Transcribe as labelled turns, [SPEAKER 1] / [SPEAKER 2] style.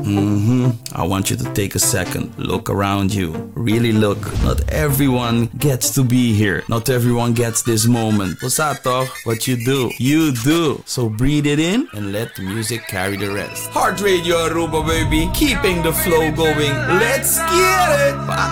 [SPEAKER 1] I want you to take a second, look around you, really look. Not everyone gets to be here. Not everyone gets this moment. What's toch? What you do. So breathe it in and let the music carry the rest. Heart Radio Aruba, baby, keeping the flow going. Let's get it!